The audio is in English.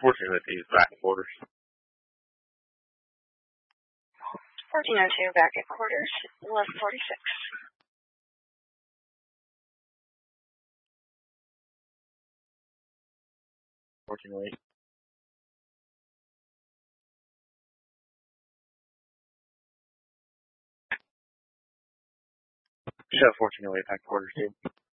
1408 these back quarters. 1402 back at quarters, 1146. 1408. Show 1408 back quarters too.